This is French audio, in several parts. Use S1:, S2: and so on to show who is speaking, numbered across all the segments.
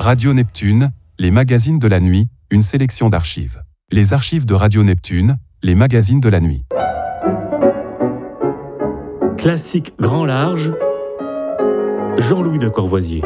S1: Radio Neptune, les magazines de la nuit, une sélection d'archives. Les archives de Radio Neptune, les magazines de la nuit.
S2: Classique grand large, Jean-Louis de Corvoisier.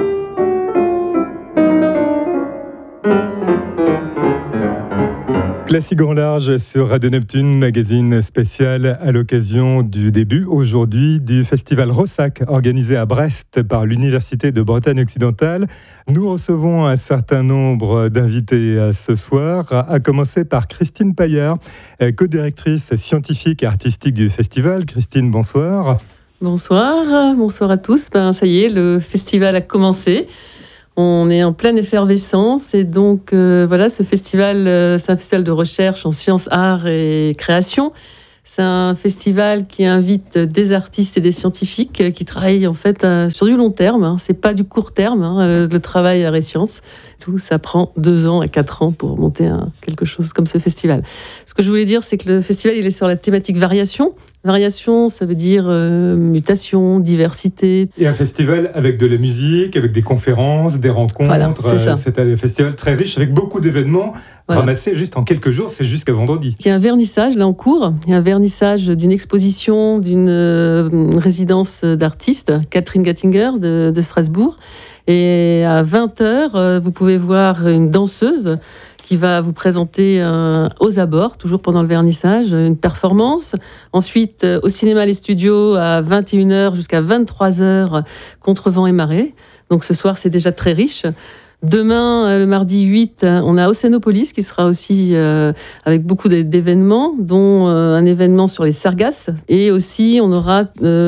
S3: Classique grand large sur Radio Neptune, magazine spécial à l'occasion du début aujourd'hui du festival Rossac organisé à Brest par l'Université de Bretagne occidentale. Nous recevons un certain nombre d'invités ce soir, à commencer par Christine Paillard, co-directrice scientifique et artistique du festival. Christine, bonsoir.
S4: Bonsoir à tous. Ça y est, le festival a commencé. On est en pleine effervescence et donc ce festival, c'est un festival de recherche en sciences, arts et création. C'est un festival qui invite des artistes et des scientifiques qui travaillent en fait sur du long terme. C'est pas du court terme, le travail art et sciences. Tout ça prend 2 ans à 4 ans pour monter quelque chose comme ce festival. Ce que je voulais dire, c'est que le festival il est sur la thématique variation. Variation, ça veut dire mutation, diversité.
S3: Et un festival avec de la musique, avec des conférences, des rencontres.
S4: Voilà, c'est ça.
S3: C'est un festival très riche avec beaucoup d'événements ramassés juste en quelques jours, c'est jusqu'à vendredi.
S4: Il y a un vernissage là en cours. Il y a un vernissage d'une exposition d'une résidence d'artistes, Catherine Gattinger de Strasbourg. Et à 20h, vous pouvez voir une danseuse qui va vous présenter aux abords, toujours pendant le vernissage, une performance. Ensuite, au cinéma Les Studios, à 21h jusqu'à 23h, Contre vent et marée. Donc ce soir, c'est déjà très riche. Demain, le mardi 8, on a Océanopolis qui sera aussi avec beaucoup d'événements, dont un événement sur les sargasses. Et aussi, on aura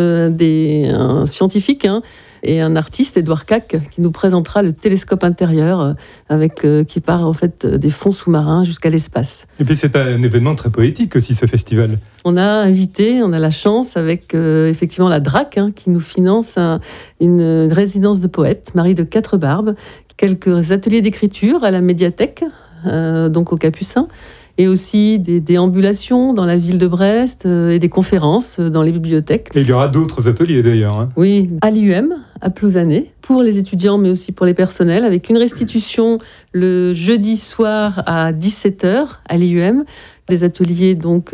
S4: un scientifique, et un artiste, Édouard Cac, qui nous présentera le télescope intérieur qui part en fait des fonds sous-marins jusqu'à l'espace.
S3: Et puis c'est un événement très poétique aussi, ce festival.
S4: On a la chance avec effectivement la DRAC qui nous finance une résidence de poète, Marie de Quatre-Barbes, quelques ateliers d'écriture à la médiathèque, donc au Capucin, et aussi des déambulations dans la ville de Brest et des conférences dans les bibliothèques.
S3: Et il y aura d'autres ateliers d'ailleurs.
S4: Oui, à l'IUM, à Plouzané, pour les étudiants mais aussi pour les personnels, avec une restitution le jeudi soir à 17h à l'IUM, des ateliers donc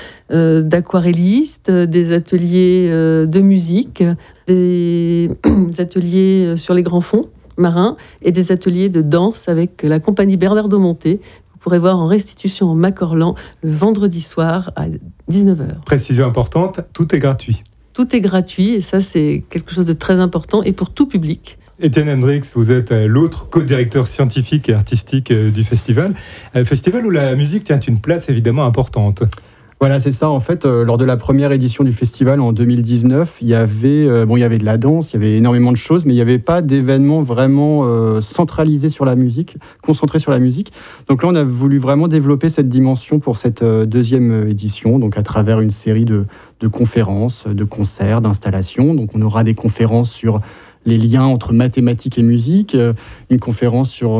S4: d'aquarellistes, des ateliers de musique, des ateliers sur les grands fonds marins et des ateliers de danse avec la compagnie Bernardo Monté. Vous pourrez voir en restitution en Macorlan le vendredi soir à 19h.
S3: Précision importante, tout est gratuit.
S4: Tout est gratuit et ça c'est quelque chose de très important et pour tout public.
S3: Étienne Hendrix, vous êtes l'autre co-directeur scientifique et artistique du festival. Un festival où la musique tient une place évidemment importante.
S5: Voilà, c'est ça. En fait, lors de la première édition du festival en 2019, il y avait de la danse, il y avait énormément de choses, mais il n'y avait pas d'événement vraiment centralisé sur la musique, concentré sur la musique. Donc là, on a voulu vraiment développer cette dimension pour cette deuxième édition, donc à travers une série de conférences, de concerts, d'installations. Donc on aura des conférences sur les liens entre mathématiques et musique, une conférence sur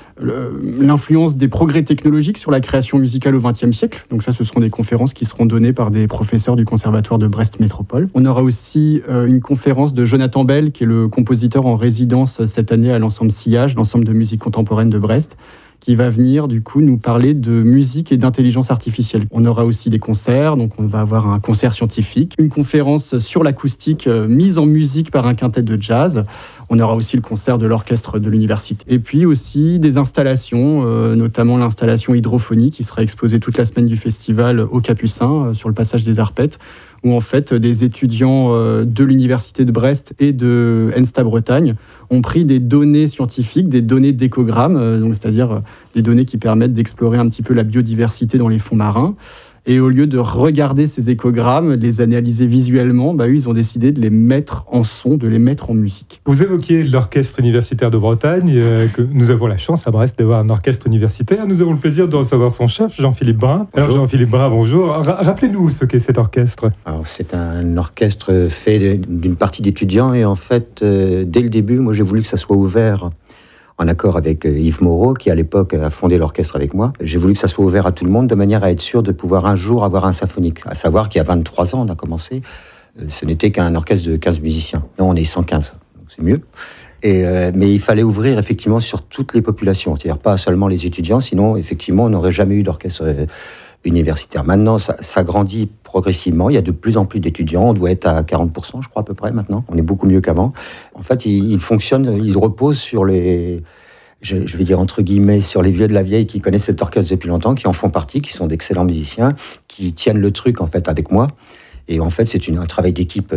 S5: l'influence des progrès technologiques sur la création musicale au XXe siècle. Donc ça, ce seront des conférences qui seront données par des professeurs du Conservatoire de Brest Métropole. On aura aussi une conférence de Jonathan Bell, qui est le compositeur en résidence cette année à l'ensemble Sillage, l'ensemble de musique contemporaine de Brest, qui va venir du coup nous parler de musique et d'intelligence artificielle. On aura aussi des concerts, donc on va avoir un concert scientifique, une conférence sur l'acoustique mise en musique par un quintet de jazz. On aura aussi le concert de l'orchestre de l'université. Et puis aussi des installations, notamment l'installation hydrophonie qui sera exposée toute la semaine du festival au Capucin, sur le passage des Arpettes, où en fait des étudiants de l'université de Brest et de ENSTA Bretagne ont pris des données scientifiques, des données d'échogrammes, donc c'est-à-dire des données qui permettent d'explorer un petit peu la biodiversité dans les fonds marins. Et au lieu de regarder ces échogrammes, de les analyser visuellement, eux, ils ont décidé de les mettre en son, de les mettre en musique.
S3: Vous évoquiez l'Orchestre universitaire de Bretagne, que nous avons la chance à Brest d'avoir un orchestre universitaire. Nous avons le plaisir de recevoir son chef, Jean-Philippe Brun. Alors Jean-Philippe Brun, bonjour. Rappelez-nous ce qu'est cet orchestre.
S6: Alors, c'est un orchestre fait d'une partie d'étudiants et en fait, dès le début, moi j'ai voulu que ça soit ouvert en accord avec Yves Moreau, qui à l'époque a fondé l'orchestre avec moi. J'ai voulu que ça soit ouvert à tout le monde, de manière à être sûr de pouvoir un jour avoir un symphonique. À savoir qu'il y a 23 ans, on a commencé, ce n'était qu'un orchestre de 15 musiciens. Non, on est 115, donc c'est mieux. Mais il fallait ouvrir effectivement sur toutes les populations, c'est-à-dire pas seulement les étudiants, sinon effectivement on n'aurait jamais eu d'orchestre universitaire. Maintenant, ça grandit progressivement. Il y a de plus en plus d'étudiants. On doit être à 40%, je crois, à peu près, maintenant. On est beaucoup mieux qu'avant. En fait, il fonctionne, il repose sur les... Je vais dire entre guillemets, sur les vieux de la vieille qui connaissent cet orchestre depuis longtemps, qui en font partie, qui sont d'excellents musiciens, qui tiennent le truc, en fait, avec moi. Et en fait, c'est un travail d'équipe.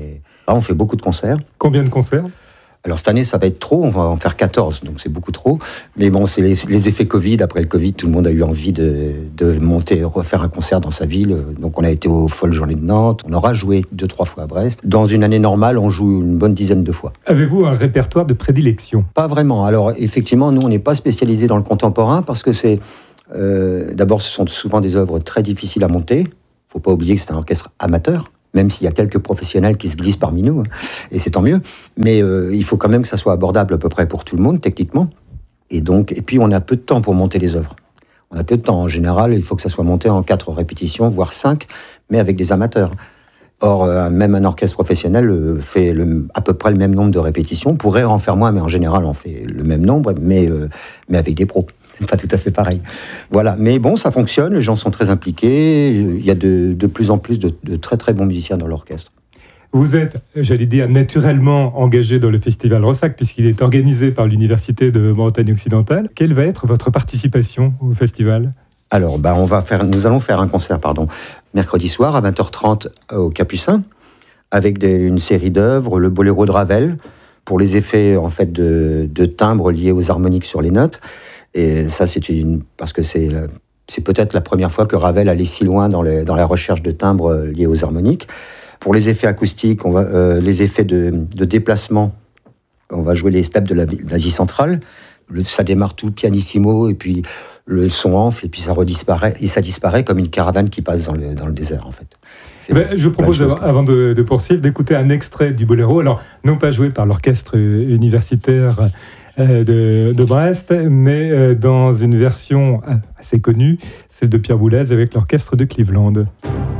S6: On fait beaucoup de concerts.
S3: Combien de concerts ?
S6: Alors cette année, ça va être trop, on va en faire 14, donc c'est beaucoup trop. Mais bon, c'est les effets Covid. Après le Covid, tout le monde a eu envie de monter, refaire un concert dans sa ville. Donc on a été aux Folles Journées de Nantes, on aura joué 2-3 fois à Brest. Dans une année normale, on joue une bonne dizaine de fois.
S3: Avez-vous un répertoire de prédilection ?
S6: Pas vraiment. Alors effectivement, nous, on n'est pas spécialisé dans le contemporain parce que c'est... d'abord, ce sont souvent des œuvres très difficiles à monter. Il ne faut pas oublier que c'est un orchestre amateur. Même s'il y a quelques professionnels qui se glissent parmi nous, et c'est tant mieux. Mais il faut quand même que ça soit abordable à peu près pour tout le monde, techniquement. Et puis, on a peu de temps pour monter les œuvres. On a peu de temps. En général, il faut que ça soit monté en 4 répétitions, voire 5, mais avec des amateurs. Or, même un orchestre professionnel fait à peu près le même nombre de répétitions. On pourrait en faire moins, mais en général, on fait le même nombre, mais avec des pros. C'est pas tout à fait pareil. Voilà. Mais bon, ça fonctionne, les gens sont très impliqués. Il y a de plus en plus de très très bons musiciens dans l'orchestre.
S3: Vous êtes, j'allais dire, naturellement engagé dans le Festival Rossac, puisqu'il est organisé par l'Université de Bretagne occidentale. Quelle va être votre participation au festival ?
S6: Alors, nous allons faire un concert, mercredi soir à 20h30 au Capucin, avec une série d'œuvres, le Boléro de Ravel, pour les effets en fait de timbres liés aux harmoniques sur les notes. Et ça, parce que c'est peut-être la première fois que Ravel allait si loin dans la recherche de timbres liés aux harmoniques. Pour les effets acoustiques, les effets de déplacement, on va jouer les steppes de l'Asie centrale. Ça démarre tout pianissimo, et puis le son enfle, et puis ça redisparaît, et ça disparaît comme une caravane qui passe dans le désert, en fait.
S3: Je vous propose, avant de poursuivre, d'écouter un extrait du Boléro. Alors, non pas joué par l'orchestre universitaire de Brest, mais dans une version assez connue, celle de Pierre Boulez avec l'orchestre de Cleveland.